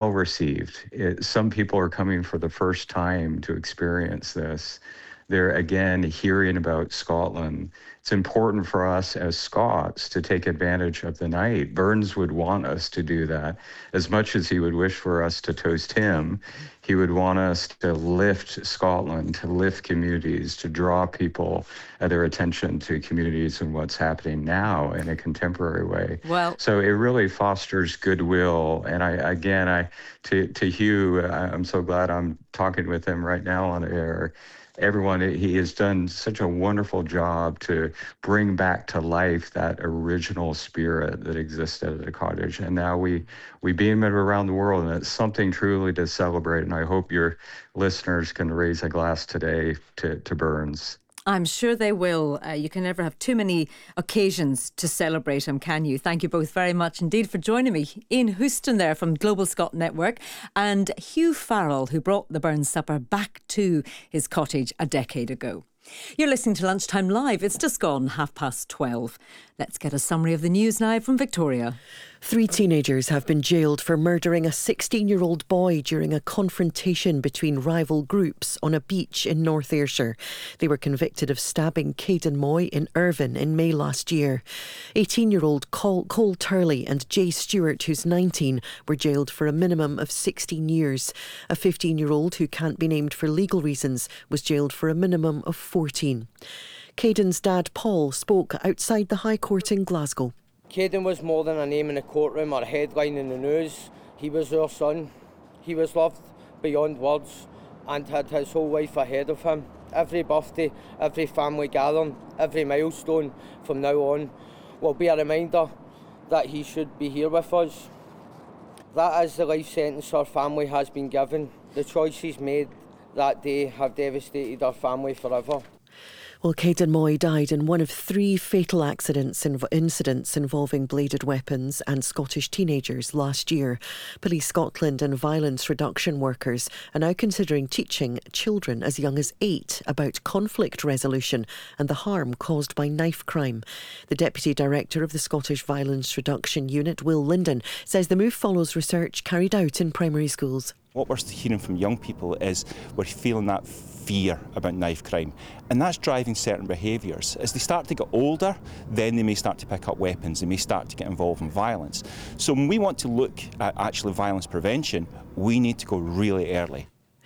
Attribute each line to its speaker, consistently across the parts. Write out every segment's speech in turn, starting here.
Speaker 1: well received. Some people are coming for the first time to experience this. They're again hearing about Scotland. It's important for us as Scots to take advantage of the night. Burns would want us to do that. As much as he would wish for us to toast him, he would want us to lift Scotland, to lift communities, to draw people their attention to communities and what's happening now in a contemporary way.
Speaker 2: Well,
Speaker 1: So it really fosters goodwill. And to Hugh, I'm so glad I'm talking with him right now on air. Everyone, he has done such a wonderful job to bring back to life that original spirit that existed at the cottage. And now we beam it around the world, and it's something truly to celebrate. And I hope your listeners can raise a glass today to Burns.
Speaker 2: I'm sure they will. You can never have too many occasions to celebrate him, can you? Thank you both very much indeed for joining me. Ian Houston there from Global Scot Network, and Hugh Farrell, who brought the Burns Supper back to his cottage a decade ago. You're listening to Lunchtime Live. It's just gone 12:30. Let's get a summary of the news now from Victoria.
Speaker 3: 3 teenagers have been jailed for murdering a 16-year-old boy during a confrontation between rival groups on a beach in North Ayrshire. They were convicted of stabbing Caden Moy in Irvine in May last year. 18-year-old Cole Turley and Jay Stewart, who's 19, were jailed for a minimum of 16 years. A 15-year-old who can't be named for legal reasons was jailed for a minimum of 14. Caden's dad, Paul, spoke outside the High Court in Glasgow.
Speaker 4: Caden was more than a name in the courtroom or a headline in the news. He was our son. He was loved beyond words and had his whole life ahead of him. Every birthday, every family gathering, every milestone from now on will be a reminder that he should be here with us. That is the life sentence our family has been given. The choices made that day have devastated our family forever.
Speaker 3: Well, Caden Moy died in one of 3 fatal incidents involving bladed weapons and Scottish teenagers last year. Police Scotland and violence reduction workers are now considering teaching children as young as 8 about conflict resolution and the harm caused by knife crime. The Deputy Director of the Scottish Violence Reduction Unit, Will Linden, says the move follows research carried out in primary schools.
Speaker 5: What we're hearing from young people is we're feeling that fear about knife crime, and that's driving certain behaviours. As they start to get older, then they may start to pick up weapons, they may start to get involved in violence. So when we want to look at actually violence prevention, we need to go really early.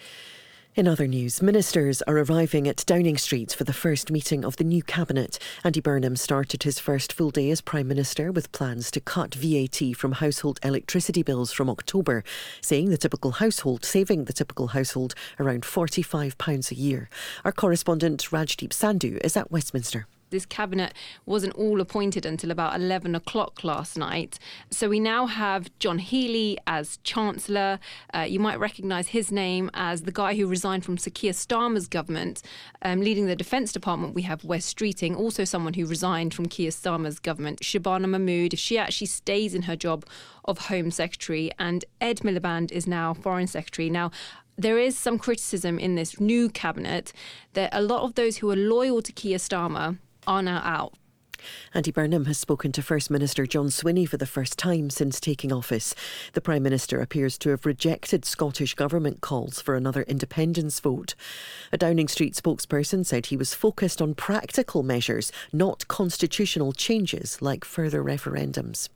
Speaker 3: In other news, ministers are arriving at Downing Street for the first meeting of the new cabinet. Andy Burnham started his first full day as Prime Minister with plans to cut VAT from household electricity bills from October, saving the typical household around £45 a year. Our correspondent Rajdeep Sandhu is at Westminster.
Speaker 6: This cabinet wasn't all appointed until about 11 o'clock last night. So we now have John Healey as Chancellor. You might recognise his name as the guy who resigned from Sir Keir Starmer's government. Leading the Defence Department, we have Wes Streeting, also someone who resigned from Keir Starmer's government. Shabana Mahmood, she actually stays in her job of Home Secretary. And Ed Miliband is now Foreign Secretary. Now, there is some criticism in this new cabinet that a lot of those who are loyal to Keir Starmer are now out.
Speaker 3: Andy Burnham has spoken to First Minister John Swinney for the first time since taking office. The Prime Minister appears to have rejected Scottish Government calls for another independence vote. A Downing Street spokesperson said he was focused on practical measures, not constitutional changes like further referendums.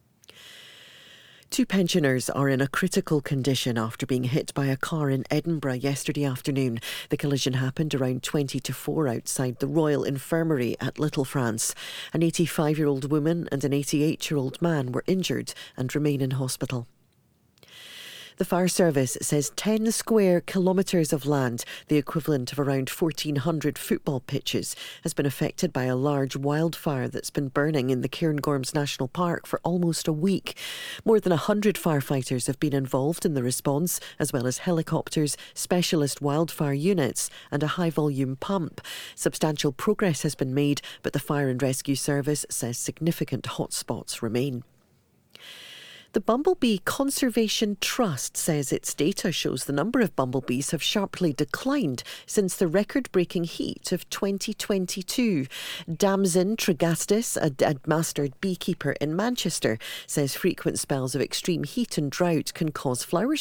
Speaker 3: 2 pensioners are in a critical condition after being hit by a car in Edinburgh yesterday afternoon. The collision happened around 20 to 4 outside the Royal Infirmary at Little France. An 85-year-old woman and an 88-year-old man were injured and remain in hospital. The fire service says 10 square kilometres of land, the equivalent of around 1,400 football pitches, has been affected by a large wildfire that's been burning in the Cairngorms National Park for almost a week. More than 100 firefighters have been involved in the response, as well as helicopters, specialist wildfire units and a high-volume pump. Substantial progress has been made, but the Fire and Rescue Service says significant hotspots remain. The Bumblebee Conservation Trust says its data shows the number of bumblebees have sharply declined since the record-breaking heat of 2022. Damson Tregastis, a mastered beekeeper in Manchester, says frequent spells of extreme heat and drought can cause flower